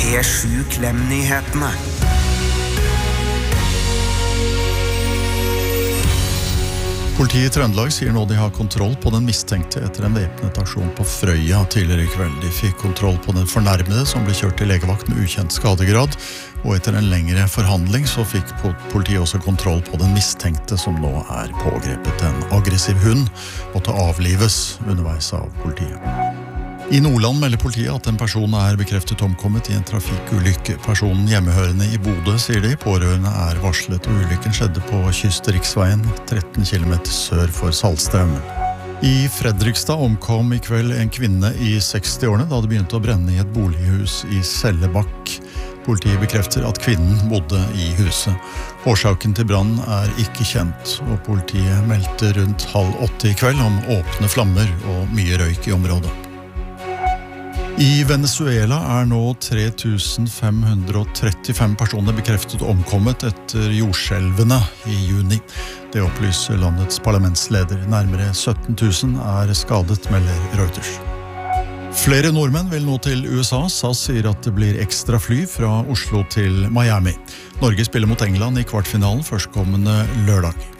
P7 Klem-nyhetene. Politiet i Trøndelag sier nå de har kontroll på den mistenkte etter en væpnet aksjon på Frøya tidligere i kveld. De fikk kontroll på den fornærmede som ble kjørt til legevakt med ukjent skadegrad, og etter en lengre forhandling så fikk politiet også kontroll på den mistenkte som nå er pågrepet. En aggressiv hund måtte avlives underveis av politiet. I Nordland melder politiet at en person er bekreftet omkommet i en trafikkulykke. Personen hjemmehørende i Bodø, sier de. Pårørende er varslet, og ulykken skjedde på Kystriksveien 13 km sør for Saltstraumen. I Fredrikstad omkom i kveld en kvinne i 60-årene da det begynte å brenne i et bolighus i Sellebakk. Politiet bekrefter at kvinnen bodde i huset. Årsaken til brannen er ikke kjent, og politiet meldte rundt 7:30 i kveld om åpne flammer og mye røyk i området. I Venezuela er nå 3535 personer bekreftet omkommet etter jordskjelvene i juni. Det opplyser landets parlamentsleder. Nærmere 17 000 er skadet, melder Reuters. Flere nordmenn vil nå til USA. SAS sier at det blir ekstra fly fra Oslo til Miami. Norge spiller mot England i kvartfinalen førstkommende lørdag.